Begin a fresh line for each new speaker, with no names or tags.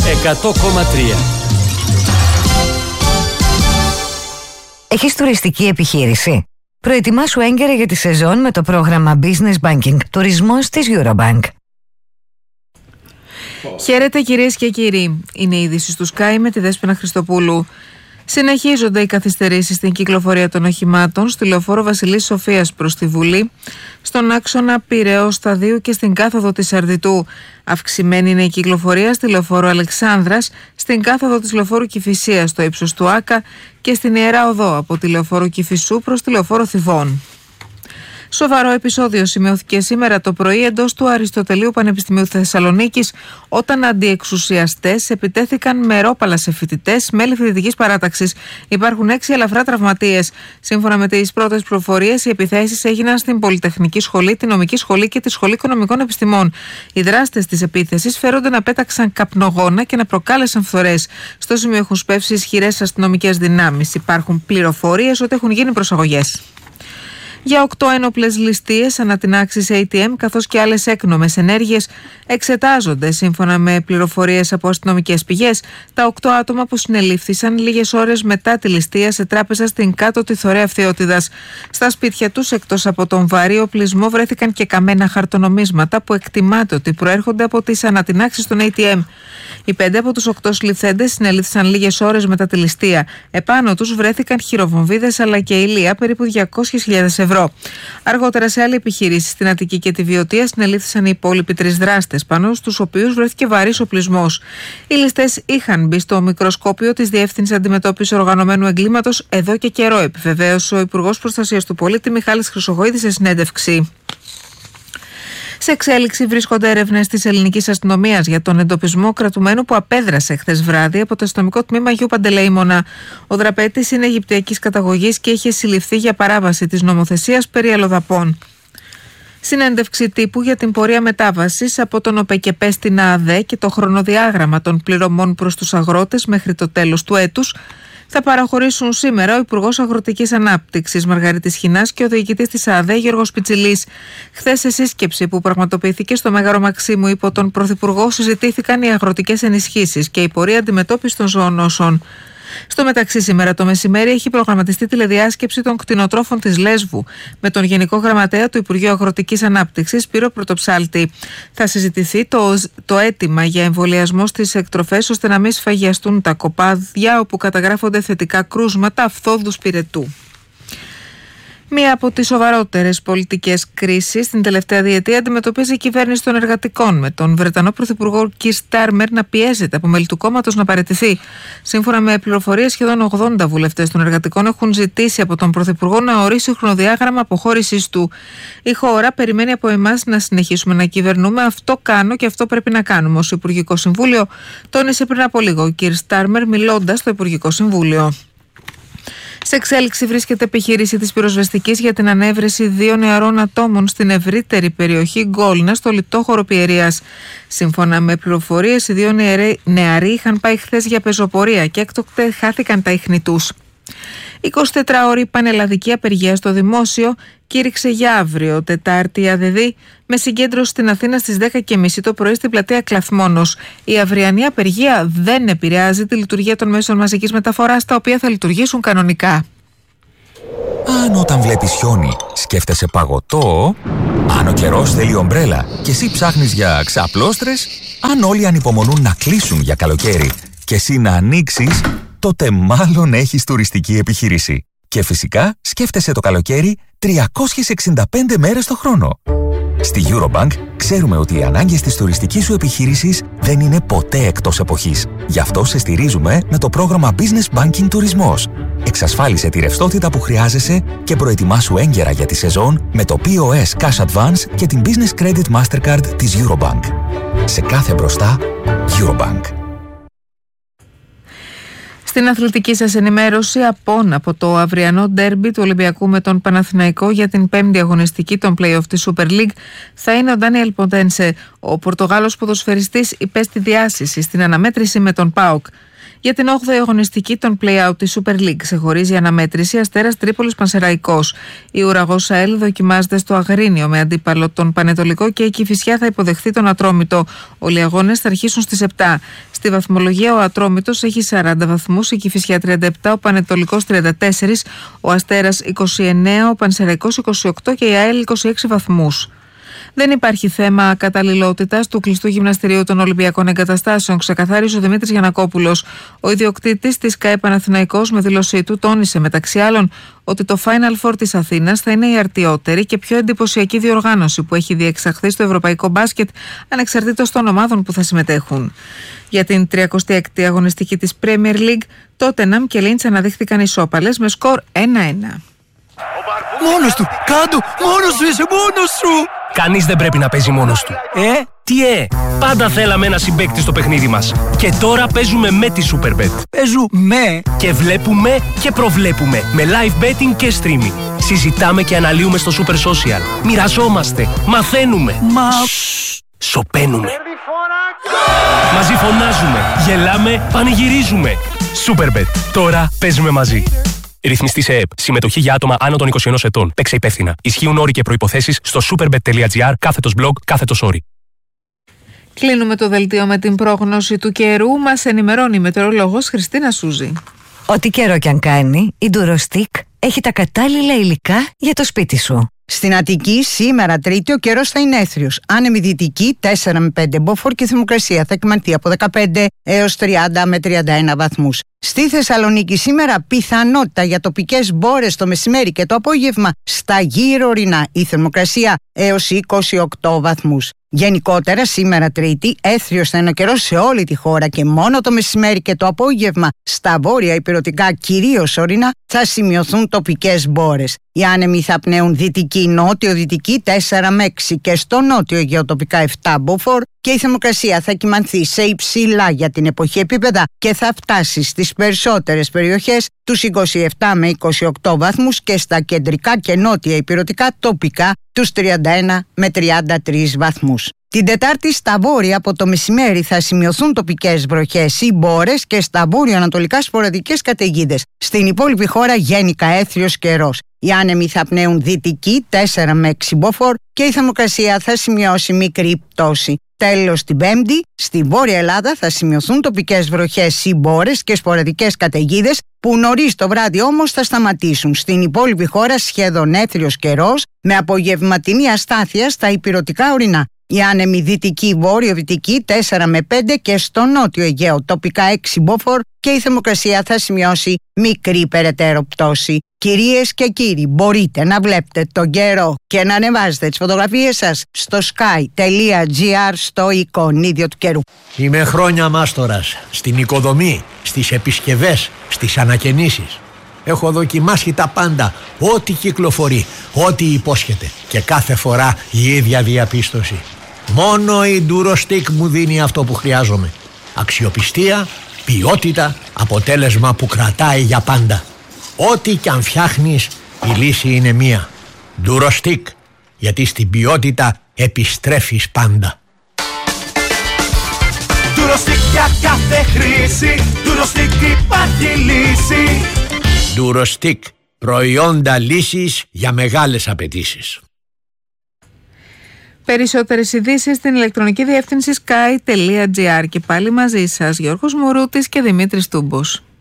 100,3.
Έχεις τουριστική επιχείρηση? Προετοιμάσου έγκαιρα για τη σεζόν με το πρόγραμμα Business Banking Τουρισμός της Eurobank.
Χαίρετε κυρίες και κύριοι. Είναι η είδηση του Sky με τη Δέσποινα Χριστοπούλου. Συνεχίζονται οι καθυστερήσεις στην κυκλοφορία των οχημάτων στη λεωφόρο Βασιλής Σοφίας προς τη Βουλή, στον άξονα Πειραιώς Σταδίου και στην κάθοδο της Αρδιτού. Αυξημένη είναι η κυκλοφορία στη λεωφόρο Αλεξάνδρας, στην κάθοδο της λεωφόρου Κηφισίας στο ύψος του Άκα και στην Ιερά Οδό από τη λεωφόρο Κηφισού προς τη λεωφόρο Θηβών. Σοβαρό επεισόδιο σημειώθηκε σήμερα το πρωί εντός του Αριστοτελείου Πανεπιστημίου Θεσσαλονίκης, όταν αντιεξουσιαστές επιτέθηκαν με ρόπαλα σε φοιτητές μέλη φοιτητικής παράταξης. Υπάρχουν 6 ελαφρά τραυματίες. Σύμφωνα με τις πρώτες πληροφορίες, οι επιθέσεις έγιναν στην Πολυτεχνική Σχολή, τη Νομική Σχολή και τη Σχολή Οικονομικών Επιστημών. Οι δράστες της επίθεσης φέρονται να πέταξαν καπνογόνα και να προκάλεσαν φθορές. Στο σημείο έχουν σπεύσει ισχυρές αστυνομικές δυνάμεις. Υπάρχουν πληροφορίες ότι έχουν γίνει προσαγωγές. Για 8 ένοπλες ληστείες, ανατινάξεις ATM καθώς και άλλες έκνομες ενέργειες εξετάζονται σύμφωνα με πληροφορίες από αστυνομικές πηγές τα 8 άτομα που συνελήφθησαν λίγες ώρες μετά τη ληστεία σε τράπεζα στην Κάτωτη Θωρέα Φθιώτιδας. Στα σπίτια τους, εκτός από τον βαρύ οπλισμό, βρέθηκαν και καμένα χαρτονομίσματα που εκτιμάται ότι προέρχονται από τις ανατινάξεις των ATM. Οι 5 από τους 8 συλληφθέντες συνελήφθησαν λίγες ώρες μετά τη ληστεία. Επάνω τους βρέθηκαν χειροβομβίδες αλλά και ηλία περίπου 200.000 ευρώ. Αργότερα, σε άλλη επιχείρηση στην Αττική και τη Βιωτία, συνελήφθησαν οι υπόλοιποι 3 δράστες, πάνω στους οποίους βρέθηκε βαρύς οπλισμός. Οι ληστές είχαν μπει στο μικροσκόπιο της Διεύθυνσης Αντιμετώπισης Οργανωμένου Εγκλήματος εδώ και καιρό, επιβεβαίωσε ο Υπουργός Προστασίας του Πολίτη Μιχάλης Χρυσοχοΐδης σε συνέντευξη. Σε εξέλιξη βρίσκονται έρευνες της ελληνικής αστυνομίας για τον εντοπισμό κρατουμένου που απέδρασε χθες βράδυ από το αστυνομικό τμήμα Αγίου Παντελεήμωνα. Ο δραπέτης είναι αιγυπτιακής καταγωγής και είχε συλληφθεί για παράβαση της νομοθεσίας περί αλλοδαπών. Συνέντευξη τύπου για την πορεία μετάβασης από τον ΟΠΕΚΕΠΕ στην ΑΑΔΕ και το χρονοδιάγραμμα των πληρωμών προς τους αγρότες μέχρι το τέλος του έτους θα παραχωρήσουν σήμερα ο Υπουργός Αγροτικής Ανάπτυξης Μαργαρίτης Χινάς και ο διοικητής της ΑΑΔΕ Γιώργος Πιτσιλής. Χθες, σε σύσκεψη που πραγματοποιήθηκε στο Μέγαρο Μαξίμου υπό τον Πρωθυπουργό, συζητήθηκαν οι αγροτικές ενισχύσεις και η πορεία αντιμετώπισης των ζωονόσων. Στο μεταξύ, σήμερα το μεσημέρι έχει προγραμματιστεί τηλεδιάσκεψη των κτηνοτρόφων της Λέσβου με τον Γενικό Γραμματέα του Υπουργείου Αγροτικής Ανάπτυξης, Σπύρο Πρωτοψάλτη. Θα συζητηθεί το αίτημα για εμβολιασμό στις εκτροφές ώστε να μην σφαγιαστούν τα κοπάδια όπου καταγράφονται θετικά κρούσματα αφθόδους πυρετού. Μία από τις σοβαρότερες πολιτικές κρίσεις την τελευταία διετία αντιμετωπίζει η κυβέρνηση των εργατικών, με τον Βρετανό Πρωθυπουργό Κιρ Στάρμερ να πιέζεται από μέλη του κόμματος να παραιτηθεί. Σύμφωνα με πληροφορίες, σχεδόν 80 βουλευτές των εργατικών έχουν ζητήσει από τον Πρωθυπουργό να ορίσει χρονοδιάγραμμα αποχώρησης του. Η χώρα περιμένει από εμάς να συνεχίσουμε να κυβερνούμε. Αυτό κάνω και αυτό πρέπει να κάνουμε, ως Υπουργικό Συμβούλιο τόνισε πριν από λίγο ο Κιρ Στάρμερ, μιλώντας στο Υπουργικό Συμβούλιο. Σε εξέλιξη βρίσκεται επιχείρηση της πυροσβεστικής για την ανέβρεση 2 νεαρών ατόμων στην ευρύτερη περιοχή Γκόλνα στο λιτόχωρο Πιερίας. Σύμφωνα με πληροφορίες, οι 2 νεαροί είχαν πάει χθες για πεζοπορία και έκτοτε χάθηκαν τα ίχνη τους. 24ωρη πανελλαδική απεργία στο δημόσιο κήρυξε για αύριο, Τετάρτη ΑΔΔ, με συγκέντρωση στην Αθήνα στις 10.30 το πρωί στην πλατεία Κλαθμόνος. Η αυριανή απεργία δεν επηρεάζει τη λειτουργία των μέσων μαζικής μεταφοράς, τα οποία θα λειτουργήσουν κανονικά.
Αν όταν βλέπεις χιόνι σκέφτεσαι παγωτό, αν ο καιρός θέλει ομπρέλα και εσύ ψάχνεις για ξαπλώστρες, αν όλοι ανυπομονούν να κλείσουν για καλοκαίρι και εσύ να ανοίξεις, τότε μάλλον έχεις τουριστική επιχείρηση. Και φυσικά σκέφτεσαι το καλοκαίρι 365 μέρες το χρόνο. Στη Eurobank ξέρουμε ότι οι ανάγκες της τουριστικής σου επιχείρησης δεν είναι ποτέ εκτός εποχής. Γι' αυτό σε στηρίζουμε με το πρόγραμμα Business Banking Τουρισμός. Εξασφάλισε τη ρευστότητα που χρειάζεσαι και προετοιμάσου έγκαιρα για τη σεζόν με το POS Cash Advance και την Business Credit Mastercard της Eurobank. Σε κάθε μπροστά, Eurobank.
Στην αθλητική σας ενημέρωση, από το αυριανό ντέρμπι του Ολυμπιακού με τον Παναθηναϊκό για την 5η αγωνιστική των play-off της Super League θα είναι ο Ντάνιελ Ποντένσε. Ο Πορτογάλος ποδοσφαιριστής υπέστη διάσηση στην αναμέτρηση με τον ΠΑΟΚ. Για την 8η αγωνιστική των play-out της Super League ξεχωρίζει αναμέτρηση Αστέρας Τρίπολης Πανσεραϊκός. Η Ουραγός ΑΕΛ δοκιμάζεται στο Αγρίνιο με αντίπαλο τον Πανετολικό και η Κηφισιά θα υποδεχθεί τον Ατρόμητο. Όλοι οι αγώνες θα αρχίσουν στις 7. Στη βαθμολογία ο Ατρόμητος έχει 40 βαθμούς, η Κηφισιά 37, ο Πανετολικός 34, ο Αστέρας 29, ο Πανσεραϊκός 28 και η ΑΕΛ 26 βαθμούς. Δεν υπάρχει θέμα καταλληλότητας του κλειστού γυμναστηρίου των Ολυμπιακών Εγκαταστάσεων, ξεκαθάρισε ο Δημήτρης Γιαννακόπουλος. Ο ιδιοκτήτης της ΚΑΕ Παναθηναϊκός με δήλωσή του τόνισε μεταξύ άλλων ότι το Final Four της Αθήνας θα είναι η αρτιότερη και πιο εντυπωσιακή διοργάνωση που έχει διεξαχθεί στο ευρωπαϊκό μπάσκετ, ανεξαρτήτως των ομάδων που θα συμμετέχουν. Για την 36η αγωνιστική της Premier League, Tottenham και Leeds αναδείχθηκαν ισόπαλες με σκορ 1-1.
Μόνος του! Κάντο! Μόνος σου είσαι! Μόνος σου!
Κανείς δεν πρέπει να παίζει μόνος του. Τι πάντα θέλαμε ένα συμπαίκτη στο παιχνίδι μας. Και τώρα παίζουμε με τη Superbet.
Παίζουμε!
Και βλέπουμε και προβλέπουμε με live betting και streaming. Συζητάμε και αναλύουμε στο Super Social. Μοιραζόμαστε, μαθαίνουμε. Σωπαίνουμε. Μαζί φωνάζουμε, γελάμε, πανηγυρίζουμε. Superbet. Τώρα παίζουμε μαζί. Ρυθμιστή σε ΕΕΠ. Συμμετοχή για άτομα άνω των 21 ετών. Παίξε υπεύθυνα. Ισχύουν όροι και προϋποθέσεις στο superbet.gr/blog/όροι.
Κλείνουμε το δελτίο με την πρόγνωση του καιρού. Μας ενημερώνει η μετεωρολόγος Χριστίνα Σούζη.
Ό,τι καιρό κι αν κάνει, η Durostick έχει τα κατάλληλα υλικά για το σπίτι σου.
Στην Αττική, σήμερα Τρίτη, ο καιρός θα είναι έθριος. Άνεμη δυτική 4 με 5 μποφόρ και η θερμοκρασία θα κυμανθεί από 15 έως 30 με 31 βαθμούς. Στη Θεσσαλονίκη, σήμερα πιθανότητα για τοπικές μπόρες το μεσημέρι και το απόγευμα στα γύρω ορεινά. Η θερμοκρασία έως 28 βαθμούς. Γενικότερα, σήμερα Τρίτη, έθριος θα είναι ο καιρός σε όλη τη χώρα και μόνο το μεσημέρι και το απόγευμα στα βόρεια ηπειρωτικά, κυρίως ορεινά, θα σημειωθούν τοπικές μπόρες. Οι άνεμοι θα πνέουν δυτική-νότιο-δυτική 4 με 6 και στο νότιο Αιγαίο τοπικά 7 μποφόρ και η θερμοκρασία θα κυμανθεί σε υψηλά για την εποχή επίπεδα και θα φτάσει στις περισσότερες περιοχές τους 27 με 28 βαθμούς και στα κεντρικά και νότια ηπειρωτικά τοπικά τους 31 με 33 βαθμούς. Την Τετάρτη στα βόρεια από το μεσημέρι θα σημειωθούν τοπικές βροχές ή μπόρες και στα βόρειο-ανατολικά σποραδικές καταιγίδες. Στην υπόλοιπη χώρα γενικά έθριος καιρός. Οι άνεμοι θα πνέουν δυτική 4 με 6 μποφόρ και η θερμοκρασία θα σημειώσει μικρή πτώση. Τέλος, την Πέμπτη, στη Βόρεια Ελλάδα θα σημειωθούν τοπικές βροχές ή μπόρες και σποραδικές καταιγίδες που νωρίς το βράδυ όμως θα σταματήσουν. Στην υπόλοιπη χώρα σχεδόν έθριος καιρός με απογευματινή αστάθεια στα ηπειρωτικά ορεινά. Οι άνεμοι δυτική, βόρειο-δυτική 4 με 5 και στο νότιο Αιγαίο τοπικά 6 μποφόρ και η θερμοκρασία θα σημειώσει μικρή περαιτέρω πτώση. Κυρίες και κύριοι, μπορείτε να βλέπετε τον καιρό και να ανεβάζετε τις φωτογραφίες σας στο sky.gr στο εικονίδιο του καιρού.
Είμαι χρόνια μάστορας στην οικοδομή, στις επισκευές, στις ανακαινήσεις. Έχω δοκιμάσει τα πάντα, ό,τι κυκλοφορεί, ό,τι υπόσχεται και κάθε φορά η ίδια διαπίστωση. Μόνο η Durostick μου δίνει αυτό που χρειάζομαι. Αξιοπιστία, ποιότητα, αποτέλεσμα που κρατάει για πάντα. Ό,τι κι αν φτιάχνεις, η λύση είναι μία. Durostick, γιατί στην ποιότητα επιστρέφεις πάντα.
Durostick για κάθε χρήση, Durostick υπάρχει λύση.
Durostick, προϊόντα λύσης για μεγάλες απαιτήσεις.
Περισσότερες ειδήσεις στην ηλεκτρονική διεύθυνση sky.gr και πάλι μαζί σας Γιώργος Μουρούτης και Δημήτρης Τούμπος.